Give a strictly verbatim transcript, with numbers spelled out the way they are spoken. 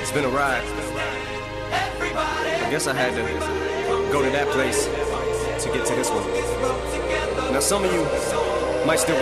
It's been a ride. I guess I had to go to that place to get to this one. Now some of you might still